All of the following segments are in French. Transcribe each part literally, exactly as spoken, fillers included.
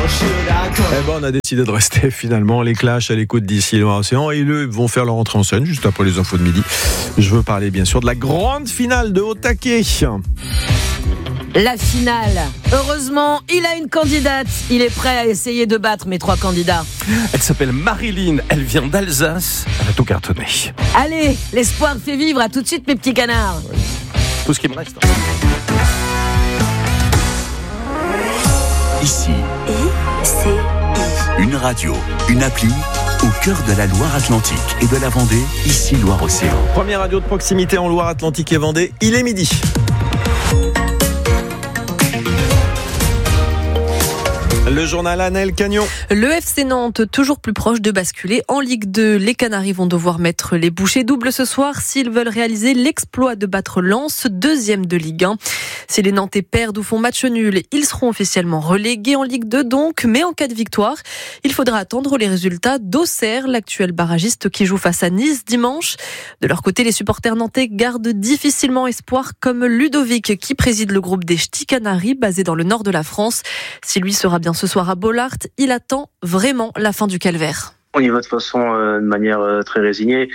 Eh ben, on a décidé de rester finalement les Clash à l'écoute d'ici Loire-Océan et eux vont faire leur entrée en scène juste après les infos de midi. Je veux parler bien sûr de la grande finale de Haut-Taquet. La finale. Heureusement, il a une candidate. Il est prêt à essayer de battre mes trois candidats. Elle s'appelle Marilyn, elle vient d'Alsace. Elle a tout cartonné. Allez, l'espoir fait vivre. À tout de suite, mes petits canards. Tout ce qui me reste. Ici, I C I. Une radio, une appli au cœur de la Loire-Atlantique et de la Vendée, ici Loire-Océan. Première radio de proximité en Loire-Atlantique et Vendée, il est midi. Le journal Annelle Cagnon. Le F C Nantes, toujours plus proche de basculer en Ligue deux. Les Canaries vont devoir mettre les bouchées doubles ce soir s'ils veulent réaliser l'exploit de battre Lens, deuxième de Ligue un. Si les Nantais perdent ou font match nul, ils seront officiellement relégués en Ligue deux donc, mais en cas de victoire, il faudra attendre les résultats d'Auxerre, l'actuel barragiste qui joue face à Nice dimanche. De leur côté, les supporters nantais gardent difficilement espoir comme Ludovic qui préside le groupe des Ch'tis Canaries basé dans le nord de la France. Si lui sera bien ce soir à Bollaert, il attend vraiment la fin du calvaire. On y va de façon euh, de manière euh, très résignée.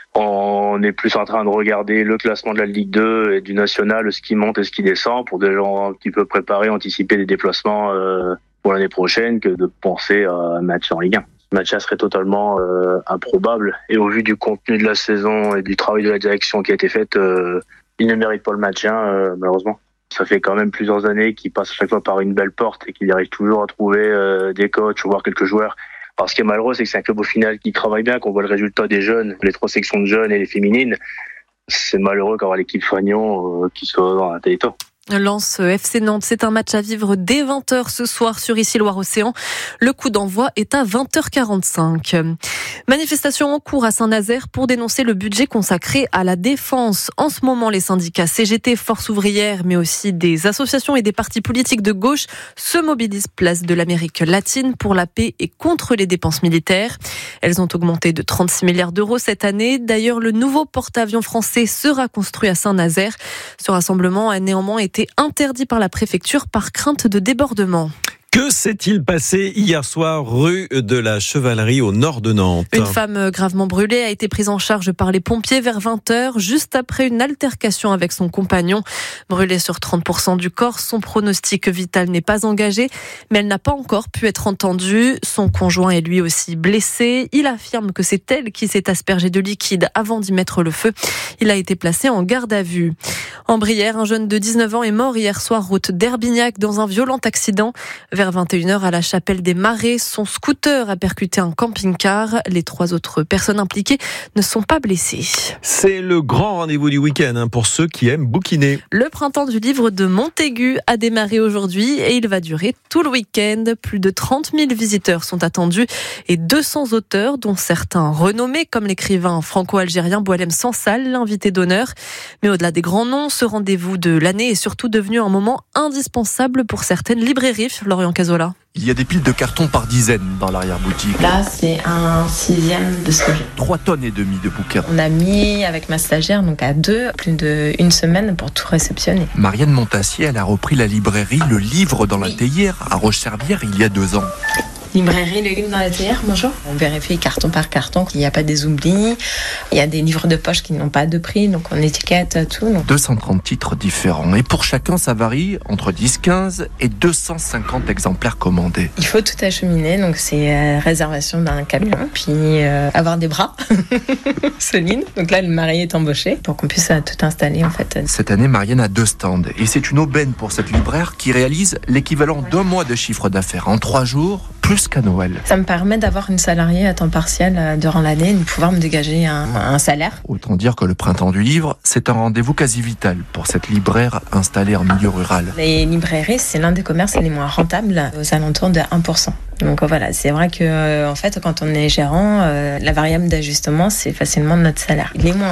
On est plus en train de regarder le classement de la Ligue deux et du National, ce qui monte et ce qui descend, pour des gens qui peuvent préparer, anticiper des déplacements euh, pour l'année prochaine, que de penser à un match en Ligue un. Ce match-là serait totalement euh, improbable. Et au vu du contenu de la saison et du travail de la direction qui a été fait, euh, il ne mérite pas le maintien, euh, malheureusement. Ça fait quand même plusieurs années qu'ils passent à chaque fois par une belle porte et qu'ils arrivent toujours à trouver euh, des coachs ou voir quelques joueurs. Alors, ce qui est malheureux, c'est que c'est un club au final qui travaille bien, qu'on voit le résultat des jeunes, les trois sections de jeunes et les féminines. C'est malheureux qu'avoir l'équipe Fagnon euh, qui soit dans un tel état. Lens F C Nantes, c'est un match à vivre dès vingt heures ce soir sur ici Loire-Océan. Le coup d'envoi est à vingt heures quarante-cinq. Manifestation en cours à Saint-Nazaire pour dénoncer le budget consacré à la défense. En ce moment, les syndicats C G T, Force ouvrière, mais aussi des associations et des partis politiques de gauche se mobilisent place de l'Amérique latine pour la paix et contre les dépenses militaires. Elles ont augmenté de trente-six milliards d'euros cette année. D'ailleurs, le nouveau porte-avions français sera construit à Saint-Nazaire. Ce rassemblement a néanmoins été interdit par la préfecture par crainte de débordement. Que s'est-il passé hier soir rue de la Chevalerie au nord de Nantes ? Une femme gravement brûlée a été prise en charge par les pompiers vers vingt heures, juste après une altercation avec son compagnon. Brûlée sur trente pour cent du corps, son pronostic vital n'est pas engagé, mais elle n'a pas encore pu être entendue. Son conjoint est lui aussi blessé. Il affirme que c'est elle qui s'est aspergée de liquide avant d'y mettre le feu. Il a été placé en garde à vue. En Brière, un jeune de dix-neuf ans est mort hier soir route d'Herbignac dans un violent accident. Vers vingt et une heures à la Chapelle des Marais, son scooter a percuté un camping-car. Les trois autres personnes impliquées ne sont pas blessées. C'est le grand rendez-vous du week-end hein, pour ceux qui aiment bouquiner. Le printemps du livre de Montaigu a démarré aujourd'hui et il va durer tout le week-end. Plus de trente mille visiteurs sont attendus et deux cents auteurs, dont certains renommés comme l'écrivain franco-algérien Boualem Sansal, l'invité d'honneur. Mais au-delà des grands noms, ce rendez-vous de l'année est surtout devenu un moment indispensable pour certaines librairies. Florian Cazola. Il y a des piles de cartons par dizaines dans l'arrière-boutique. Là, c'est un sixième de ce que j'ai. Trois tonnes et demie de bouquins. On a mis, avec ma stagiaire, donc à deux, plus d'une semaine pour tout réceptionner. Marianne Montassier, elle a repris la librairie Le Livre dans la Théière, à Roche-Servière, il y a deux ans. Librairie Le Livre dans la Théière, bonjour. On vérifie carton par carton qu'il n'y a pas des oublis. Il y a des livres de poche qui n'ont pas de prix, donc on étiquette tout. Donc. deux cent trente titres différents. Et pour chacun, ça varie entre dix, quinze et deux cent cinquante exemplaires commandés. Il faut tout acheminer, donc c'est euh, réservation d'un camion, puis euh, avoir des bras solides. Donc là, le mari est embauché pour qu'on puisse euh, tout installer en fait. Cette année, Marianne a deux stands. Et c'est une aubaine pour cette libraire qui réalise l'équivalent d'un mois de chiffre d'affaires en trois jours, plus qu'à Noël. Ça me permet d'avoir une salariée à temps partiel euh, durant l'année et de pouvoir me dégager un, un salaire. Autant dire que le printemps du livre, c'est un rendez-vous quasi vital pour cette libraire installée en milieu rural. Les librairies, c'est l'un des commerces les moins rentables, aux alentours de un pour cent. Donc voilà, c'est vrai que euh, en fait, quand on est gérant, euh, la variable d'ajustement, c'est facilement notre salaire. Il est moindre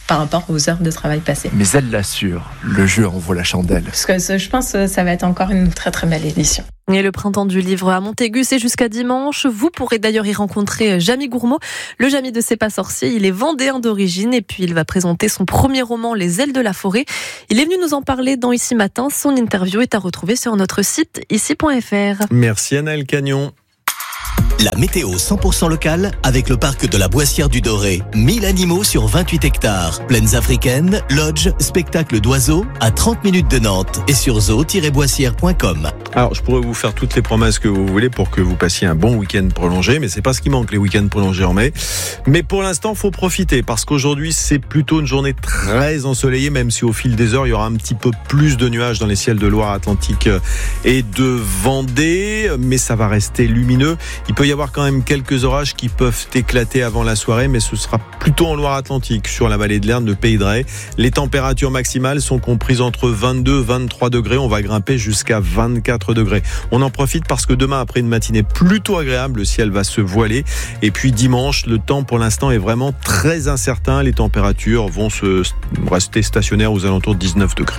par rapport aux heures de travail passées. Mais elle l'assure, le jeu en vaut la chandelle. Parce que je pense que ça va être encore une très très belle édition. Et le printemps du livre à Montaigu, c'est jusqu'à dimanche. Vous pourrez d'ailleurs y rencontrer Jamy Gourmaud, le Jamy de C'est pas sorcier. Il est vendéen d'origine et puis il va présenter son premier roman, Les ailes de la forêt. Il est venu nous en parler dans Ici Matin. Son interview est à retrouver sur notre site ici point f r. Merci Anaël Cagnon. La météo cent pour cent locale avec le parc de la Boissière du Doré. mille animaux sur vingt-huit hectares. Plaines africaines, lodges, spectacles d'oiseaux à trente minutes de Nantes et sur zoo tiret boissière point com. Alors, je pourrais vous faire toutes les promesses que vous voulez pour que vous passiez un bon week-end prolongé, mais c'est pas ce qui manque, les week-ends prolongés en mai. Mais pour l'instant, faut profiter parce qu'aujourd'hui, c'est plutôt une journée très ensoleillée, même si au fil des heures, il y aura un petit peu plus de nuages dans les ciels de Loire-Atlantique et de Vendée, mais ça va rester lumineux. Il peut y avoir quand même quelques orages qui peuvent éclater avant la soirée, mais ce sera plutôt en Loire-Atlantique, sur la vallée de l'Erne, le Pays de Ré. Les températures maximales sont comprises entre vingt-deux et vingt-trois degrés. On va grimper jusqu'à vingt-quatre degrés. On en profite parce que demain, après une matinée plutôt agréable, le ciel va se voiler. Et puis dimanche, le temps pour l'instant est vraiment très incertain. Les températures vont se rester stationnaires aux alentours de dix-neuf degrés.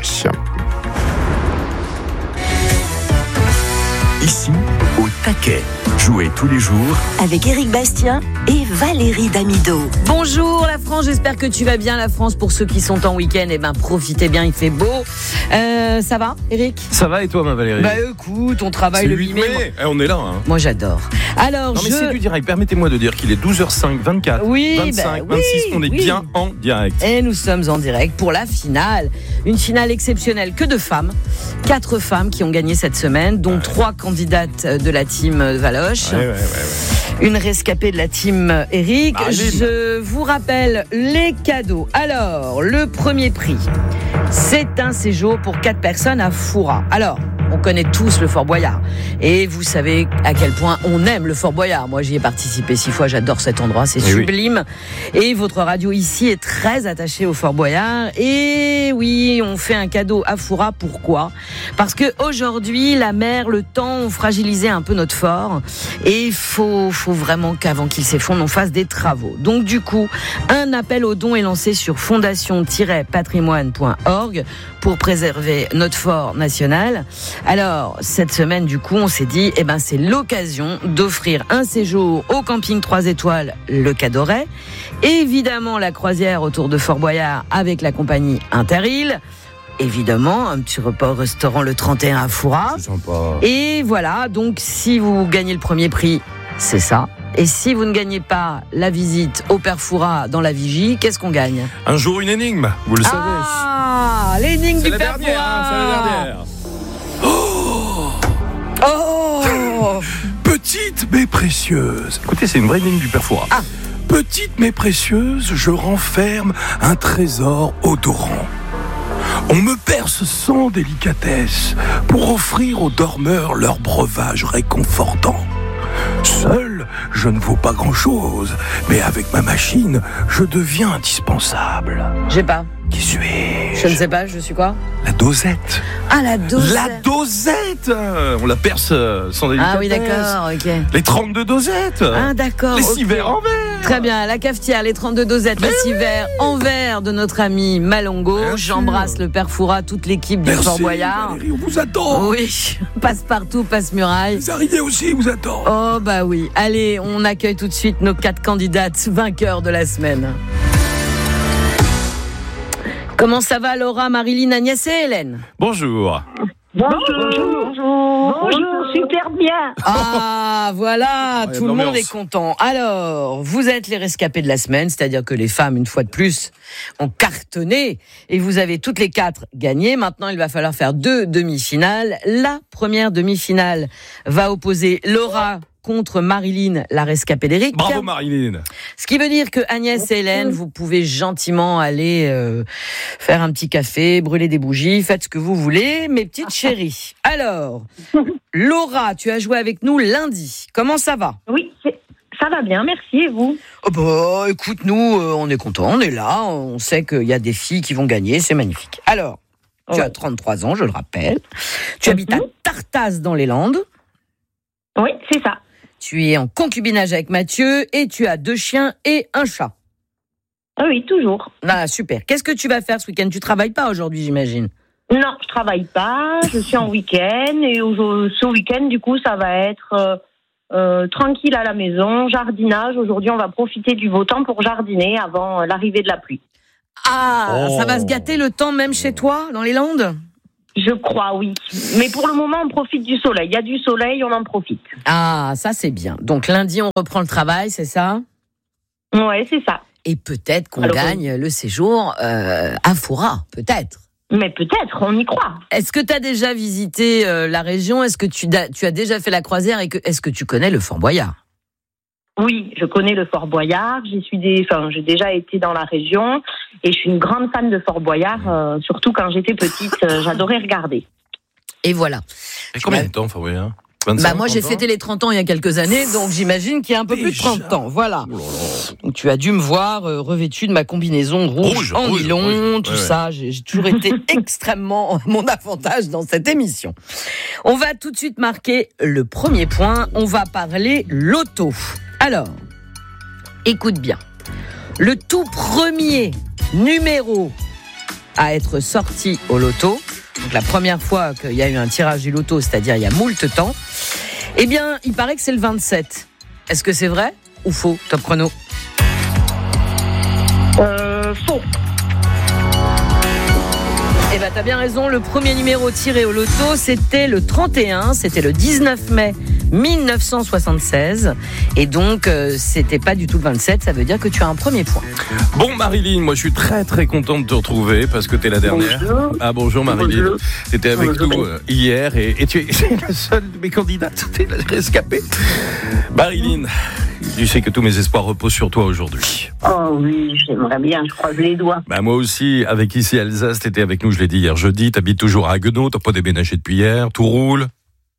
Ici, au taquet. Jouez tous les jours avec Éric Bastien et Valérie Damido. Bonjour la France, j'espère que tu vas bien la France. Pour ceux qui sont en week-end, eh ben, profitez bien, il fait beau. Euh, ça va Éric ? Ça va et toi ma Valérie ? Bah écoute, on travaille c'est le huit mai. mai. Eh, on est là. Hein. Moi j'adore. Alors, non mais je... c'est du direct, permettez-moi de dire qu'il est douze heures cinq, vingt-quatre, oui, vingt-cinq, bah, vingt-six, oui, on est oui. bien en direct. Et nous sommes en direct pour la finale. Une finale exceptionnelle, que de femmes. Quatre femmes qui ont gagné cette semaine, dont ouais. trois candidates de la team Valoche. Ouais, ouais, ouais, ouais. Une rescapée de la team Éric. Je vous rappelle les cadeaux. Alors, le premier prix, c'est un séjour pour quatre personnes à Foura. Alors, on connaît tous le Fort Boyard. Et vous savez à quel point on aime le Fort Boyard. Moi, j'y ai participé six fois. J'adore cet endroit. C'est et sublime. Oui. Et votre radio ici est très attachée au Fort Boyard. Et oui, on fait un cadeau à Foura. Pourquoi ? Parce que aujourd'hui, la mer, le temps ont fragilisé un peu notre fort. Et il faut, faut vraiment qu'avant qu'il s'effondre, on fasse des travaux. Donc, du coup, un appel aux dons est lancé sur fondation tiret patrimoine point org pour préserver notre fort national. Alors, cette semaine, du coup, on s'est dit, eh ben, c'est l'occasion d'offrir un séjour au camping trois étoiles, le Cadoret. Évidemment, la croisière autour de Fort Boyard avec la compagnie Interilles. Évidemment, un petit repas au restaurant le trente et un à Foura. C'est sympa. Et voilà, donc, si vous gagnez le premier prix, c'est ça. Et si vous ne gagnez pas la visite au Père Foura dans la Vigie, qu'est-ce qu'on gagne ? Un jour, une énigme, vous le savez. Ah, l'énigme c'est du Père dernière, Foura. hein, c'est la dernière. Oh, oh Petite mais précieuse. Écoutez, c'est une vraie ligne du Père Foura. Ah. Petite mais précieuse, je renferme un trésor odorant. On me perce sans délicatesse pour offrir aux dormeurs leur breuvage réconfortant. Seul, je ne vaux pas grand-chose, mais avec ma machine, je deviens indispensable. J'ai pas. Qui suis-je ? Je ne sais pas, je suis quoi ? La dosette. Ah, la dosette. La dosette. On la perce sans délicatesse. Ah oui, d'accord, ok. Les trente-deux dosettes. Ah, d'accord. Les okay. six verres en verre. Très bien, la cafetière, les trente-deux dosettes, les six verres en verre de notre ami Malongo. Bien J'embrasse sûr. le Père Foura, toute l'équipe du Merci, Fort Boyard. Valérie, on vous attend. Oui, passe partout, passe muraille. Les araignées aussi vous attendent. Oh bah oui. Allez, on accueille tout de suite nos quatre candidates vainqueurs de la semaine. Comment ça va Laura, Marilyn, Agnès et Hélène ? Bonjour. Bonjour, bonjour, bonjour, super bien. Ah, voilà, Ah, tout le monde est content. Alors, vous êtes les rescapés de la semaine, c'est-à-dire que les femmes, une fois de plus, ont cartonné et vous avez toutes les quatre gagné. Maintenant, il va falloir faire deux demi-finales. La première demi-finale va opposer Laura contre Marilyn, la rescapée d'Éric. Bravo Marilyn. Ce qui veut dire que Agnès et Hélène, vous pouvez gentiment aller euh, faire un petit café, brûler des bougies, faites ce que vous voulez, mes petites chéries. Alors, Laura, tu as joué avec nous lundi. Comment ça va ? Oui, c'est... ça va bien, merci, et vous ? Oh bah, écoute, nous, euh, on est contents, on est là, on sait qu'il y a des filles qui vont gagner, c'est magnifique. Alors, tu ouais. as trente-trois ans, je le rappelle. Tu mm-hmm. habites à Tartas dans les Landes. Oui, c'est ça. Tu es en concubinage avec Mathieu et tu as deux chiens et un chat. Ah oui, toujours. Ah, super. Qu'est-ce que tu vas faire ce week-end? Tu travailles pas aujourd'hui, j'imagine? Non, je travaille pas, je suis en week-end et au- ce week-end, du coup, ça va être euh, euh, tranquille à la maison, jardinage. Aujourd'hui, on va profiter du beau temps pour jardiner avant euh, l'arrivée de la pluie. Ah, Oh. ça va se gâter le temps même chez toi, dans les Landes? Je crois, oui. Mais pour le moment, on profite du soleil. Il y a du soleil, on en profite. Ah, ça c'est bien. Donc lundi, on reprend le travail, c'est ça? Ouais, c'est ça. Et peut-être qu'on Alors, gagne le séjour euh, à Foura, peut-être. Mais peut-être, on y croit. Est-ce que tu as déjà visité euh, la région? Est-ce que tu, da- tu as déjà fait la croisière et que, est-ce que tu connais le Fort Boyard? Oui, je connais le Fort Boyard. J'y suis des, enfin, j'ai déjà été dans la région et je suis une grande fan de Fort Boyard. euh, surtout quand j'étais petite, euh, j'adorais regarder. Et voilà. Et combien de temps, Fort Boyard? Bah moi j'ai fêté les trente ans il y a quelques années, donc j'imagine qu'il y a un peu plus de trente ans, voilà. Donc tu as dû me voir euh, revêtu de ma combinaison rouge, Rouge, en rouge, nylon, rouge. tout Ouais, ça. J'ai, j'ai toujours été extrêmement mon avantage dans cette émission. On va tout de suite marquer le premier point. On va parler loto. Alors, écoute bien. Le tout premier numéro à être sorti au loto, donc la première fois qu'il y a eu un tirage du loto, c'est-à-dire il y a moult temps, eh bien, il paraît que c'est le vingt-sept. Est-ce que c'est vrai ou faux, Top Chrono? Euh, faux. Eh ben, t'as bien raison, le premier numéro tiré au loto, c'était le trente et un, c'était le dix-neuf mai mille neuf cent soixante-seize, et donc euh, c'était pas du tout le vingt-sept, ça veut dire que tu as un premier point. Bon, Marilyn, moi je suis très très content de te retrouver parce que t'es la dernière. Bonjour. Ah bonjour Marilyn, Bonjour. t'étais avec Bonjour. nous euh, hier et, et tu es la seule de mes candidates, t'es la rescapée. Marilyn, tu sais que tous mes espoirs reposent sur toi aujourd'hui. Oh oui, j'aimerais bien, je croise les doigts. Bah moi aussi, avec Ici Alsace, t'étais avec nous, je l'ai dit hier jeudi, t'habites toujours à Haguenau, t'as pas déménagé depuis hier, tout roule.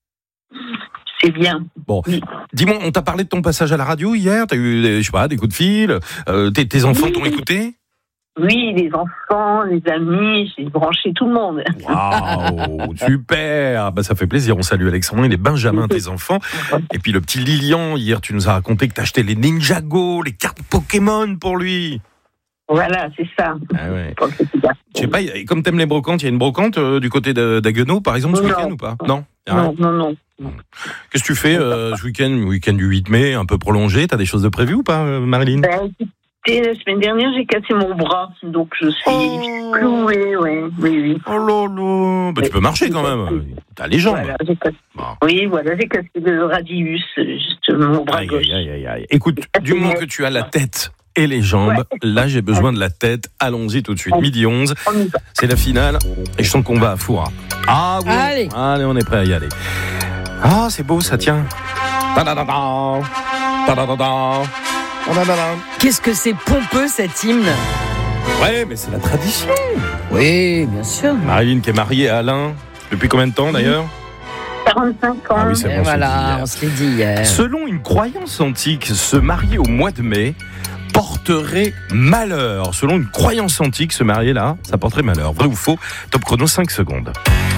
C'est bien. Bon, dis-moi, on t'a parlé de ton passage à la radio hier, t'as eu, des, je sais pas, des coups de fil, euh, tes, tes enfants Oui. t'ont écouté? Oui, les enfants, les amis, j'ai branché tout le monde. Waouh, super. Bah ça fait plaisir. On salue Alexandre et les Benjamin, tes enfants. Et puis le petit Lilian, hier tu nous as raconté que t'as acheté les Ninjago, les cartes Pokémon pour lui. Voilà, c'est ça. Ah ouais. Je sais pas, y a- comme t'aimes les brocantes, il y a une brocante euh, du côté de- d'Haguenau par exemple ce Non. week-end ou pas? Non. Y a rien. Non, non, non. Qu'est-ce que tu fais euh, ce week-end, week-end du huit mai, un peu prolongé? T'as des choses de prévues ou pas, euh, Marilyn? Ben, écoutez, la semaine dernière, j'ai cassé mon bras, donc je suis Oh. clouée, ouais, oui, oui. Oh là là. Bah, tu peux marcher quand même. T'as les jambes. Voilà, j'ai cassé. Bon. Oui, voilà, j'ai cassé le radius, juste mon bras Aïe, gauche. aïe, aïe, aïe. Écoute, du moment que tu as la tête et les jambes, là j'ai besoin de la tête. Allons-y tout de suite. Midi onze, On y va. c'est la finale et je sens qu'on va à Foura. Ah oui, Allez. allez, on est prêt à y aller. Ah, c'est beau ça, tiens. Ta-da-da-da. Ta-da-da-da. Ta-da-da-da. Qu'est-ce que c'est pompeux cet hymne? Ouais, mais c'est la tradition. Oui, bien sûr. Marilyn qui est mariée à Alain, depuis combien de temps d'ailleurs? quarante-cinq ans. Ah oui, c'est Et bon, voilà, on c'est se l'est dit hier. Selon une croyance antique, se marier au mois de mai porterait malheur. Selon une croyance antique, se marier là, ça porterait malheur. Vrai ou faux? Top chrono, cinq secondes.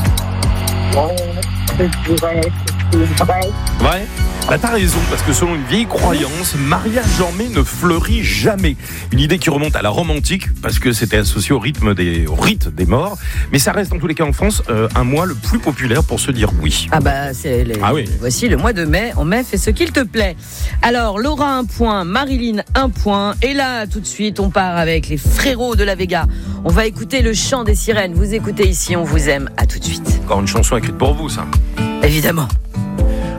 Ouais, c'est vrai, c'est vrai. Vrai? Bah t'as raison, parce que selon une vieille croyance, mariage en mai ne fleurit jamais. Une idée qui remonte à la Rome antique, parce que c'était associé au rythme des, au rite des morts. Mais ça reste en tous les cas en France euh, un mois le plus populaire pour se dire oui. Ah bah c'est les... Ah oui. Voici le mois de mai. En mai, fais ce qu'il te plaît. Alors Laura un point, Marilyn un point. Et là tout de suite on part avec les frérots de la Vega. On va écouter le chant des sirènes. Vous écoutez Ici on vous aime. À tout de suite. Encore une chanson écrite pour vous, ça. Évidemment.